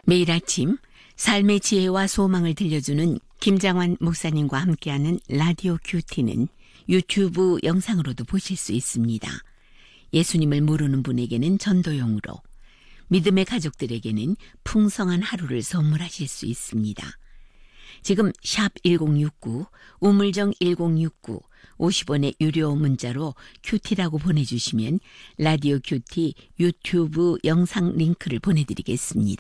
매일 아침 삶의 지혜와 소망을 들려주는 김장환 목사님과 함께하는 라디오 큐티는 유튜브 영상으로도 보실 수 있습니다. 예수님을 모르는 분에게는 전도용으로, 믿음의 가족들에게는 풍성한 하루를 선물하실 수 있습니다. 지금 샵 1069, 우물정 1069, 50원의 유료 문자로 큐티라고 보내주시면 라디오 큐티 유튜브 영상 링크를 보내드리겠습니다.